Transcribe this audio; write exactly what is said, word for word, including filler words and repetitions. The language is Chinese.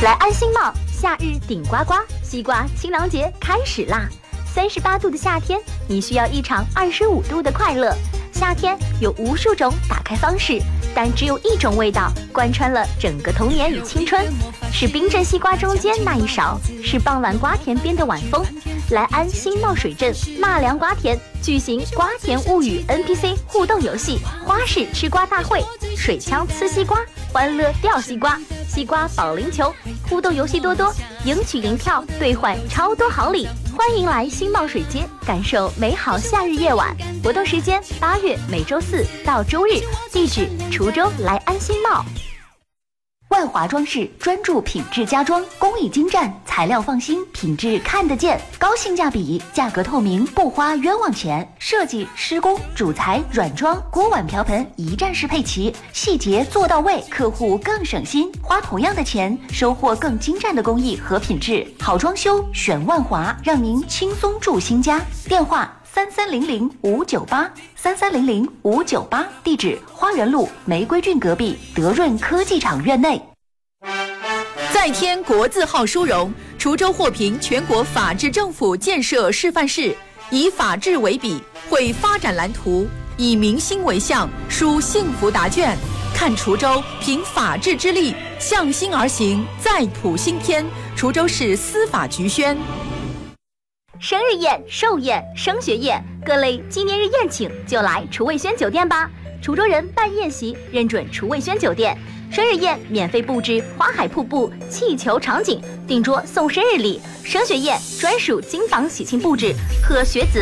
来安心帽，夏日顶呱呱，西瓜清凉节开始啦！三十八度的夏天，你需要一场二十五度的快乐。夏天有无数种打开方式，但只有一种味道贯穿了整个童年与青春，是冰镇西瓜中间那一勺，是傍晚瓜田边的晚风。来安新茂水镇纳凉瓜田举行瓜田物语 N P C 互动游戏，花式吃瓜大会，水枪呲西瓜，欢乐掉西瓜，西瓜保龄球，互动游戏多多，赢取银票兑换超多好礼。欢迎来新茂水街感受美好夏日夜晚。活动时间八月每周四到周日，地址滁州来安新茂。万华装饰专注品质家装，工艺精湛，材料放心，品质看得见，高性价比，价格透明，不花冤枉钱。设计、施工、主材、软装、锅碗瓢盆一站式配齐，细节做到位，客户更省心。花同样的钱，收获更精湛的工艺和品质。好装修选万华，让您轻松住新家。电话三三零零五九八三三零零五九八，地址花园路玫瑰郡隔壁德润科技厂院内。 再添国字号殊荣，滁州获评全国法治政府建设示范市，以法治为笔，绘发展蓝图，以民心为向，书幸福答卷。看滁州凭法治之力，向心而行，再谱新篇。滁州市司法局宣。 生日宴、寿宴、升学宴，各类纪念日宴请就来楚味轩酒店吧。滁州人办宴席认准楚味轩酒店，生日宴免费布置花海瀑布、气球场景，订桌送生日礼；升学宴专属金榜喜庆布置，贺学子